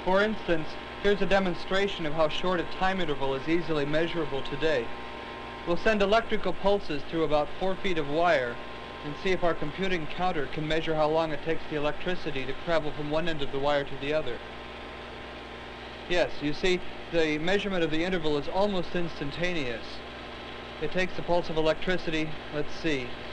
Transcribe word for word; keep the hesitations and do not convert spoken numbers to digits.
For instance, here's a demonstration of how short a time interval is easily measurable today. We'll send electrical pulses through about four feet of wire and see if our computing counter can measure how long it takes the electricity to travel from one end of the wire to the other. Yes, you see, the measurement of the interval is almost instantaneous. It takes the pulse of electricity, let's see,